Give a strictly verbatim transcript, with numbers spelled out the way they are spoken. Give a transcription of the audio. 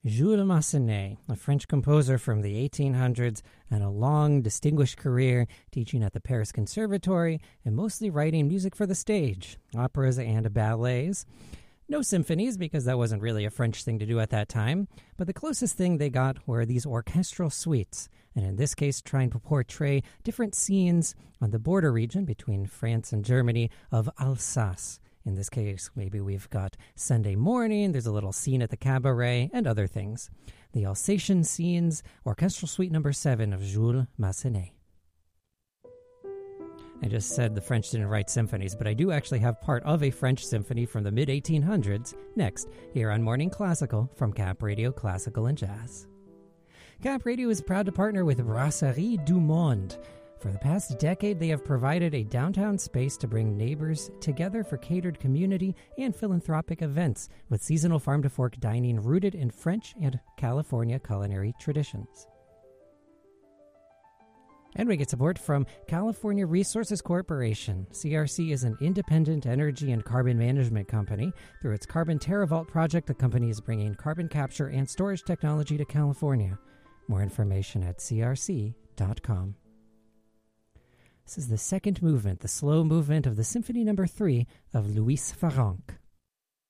Jules Massenet, a French composer from the eighteen hundreds and a long, distinguished career teaching at the Paris Conservatory and mostly writing music for the stage, operas and ballets. No symphonies, because that wasn't really a French thing to do at that time, but the closest thing they got were these orchestral suites, and in this case trying to portray different scenes on the border region between France and Germany of Alsace. In this case, maybe we've got Sunday morning, there's a little scene at the cabaret, and other things. The Alsatian Scenes, Orchestral Suite number seven of Jules Massenet. I just said the French didn't write symphonies, but I do actually have part of a French symphony from the mid eighteen hundreds next, here on Morning Classical from Cap Radio Classical and Jazz. Cap Radio is proud to partner with Brasserie du Monde. For the past decade, they have provided a downtown space to bring neighbors together for catered community and philanthropic events with seasonal farm-to-fork dining rooted in French and California culinary traditions. And we get support from California Resources Corporation. C R C is an independent energy and carbon management company. Through its Carbon TerraVault project, the company is bringing carbon capture and storage technology to California. More information at c r c dot com. This is the second movement, the slow movement of the Symphony number three of Luis Farranc.